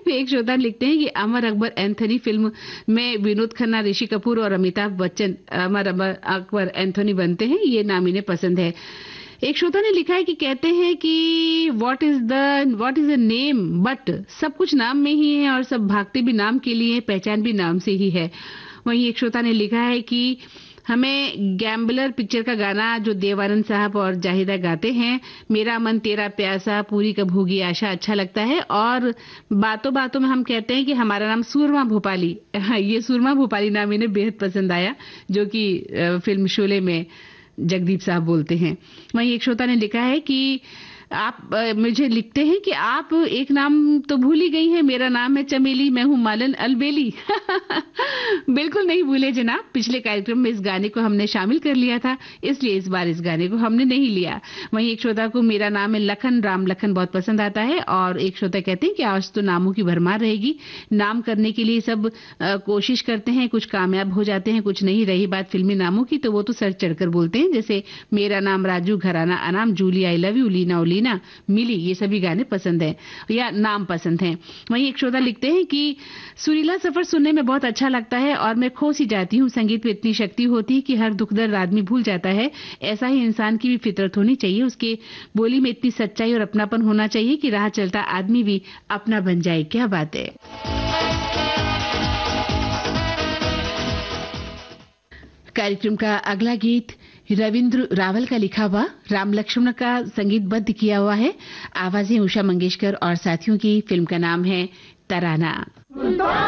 एक श्रोता लिखते हैं कि अमर अकबर एंथोनी फिल्म में विनोद खन्ना, ऋषि कपूर और अमिताभ बच्चन अमर अकबर एंथोनी बनते हैं, ये नाम इन्हें पसंद है। एक श्रोता ने लिखा है कि कहते हैं कि what is the name, but सब कुछ नाम में ही है और सब भागते भी नाम के लिए, पहचान भी नाम से ही है। वहीं एक श्रोता ने लिखा है कि हमें गैम्बलर पिक्चर का गाना जो देवानंद साहब और जाहिदा गाते हैं, मेरा मन तेरा प्यासा पूरी कब होगी आशा, अच्छा लगता है। और बातों बातों में हम कहते हैं कि हमारा नाम सूरमा भोपाली, ये सूरमा भोपाली नाम इन्हें बेहद पसंद आया, जो कि फिल्म शोले में जगदीप साहब बोलते हैं। वहीं एक श्रोता ने लिखा है कि आप मुझे लिखते हैं कि आप एक नाम तो भूल ही गई हैं, मेरा नाम है चमेली, मैं हूं मालन अलबेली। बिल्कुल नहीं भूले जनाब, पिछले कार्यक्रम में इस गाने को हमने शामिल कर लिया था, इसलिए इस बार इस गाने को हमने नहीं लिया। वहीं एक श्रोता को मेरा नाम है लखन, राम लखन बहुत पसंद आता है। और एक श्रोता कहते हैं कि आज तो नामों की भरमार रहेगी, नाम करने के लिए सब कोशिश करते हैं, कुछ कामयाब हो जाते हैं, कुछ नहीं। रही बात फिल्मी नामों की तो वो तो सर चढ़कर बोलते हैं, जैसे मेरा नाम राजू, घराना अनाम, Jully, I love you, Leena उलीना, मिली, ये सभी गाने पसंद हैं या नाम पसंद हैं। वहीं एक श्रोता लिखते हैं कि सुरीला सफर सुनने में बहुत अच्छा लगता है और मैं खो सी जाती हूँ, संगीत में इतनी शक्ति होती है कि हर दुख दर्द आदमी भूल जाता है। ऐसा ही इंसान की भी फितरत होनी चाहिए, उसके बोली में इतनी सच्चाई और अपनापन होना चाहिए कि राह चलता आदमी भी अपना बन जाए। क्या बात है। कार्यक्रम का अगला गीत रविंद्र रावल का लिखा हुआ, राम लक्ष्मण का संगीतबद्ध किया हुआ है, आवाजें उषा मंगेशकर और साथियों की। फिल्म का नाम है तराना।